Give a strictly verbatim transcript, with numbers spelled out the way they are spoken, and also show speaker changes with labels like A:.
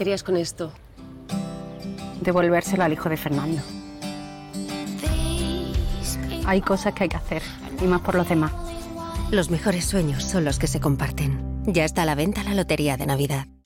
A: querías con esto?
B: Devolvérselo al hijo de Fernando. Hay cosas que hay que hacer, y más por los demás.
C: Los mejores sueños son los que se comparten. Ya está a la venta la Lotería de Navidad.